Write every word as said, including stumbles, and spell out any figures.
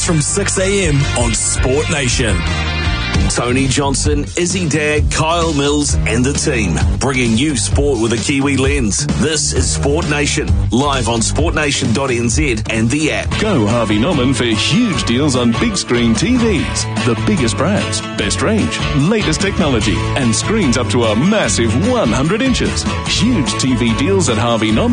from six a.m. on Sport Nation. Tony Johnson, Izzy Dagg, Kyle Mills and the team, bringing you sport with a Kiwi lens. This is Sport Nation, live on sport nation dot n z and the app. Go Harvey Norman for huge deals on big screen T Vs. The biggest brands, best range, latest technology, and screens up to a massive one hundred inches. Huge T V deals at Harvey Norman.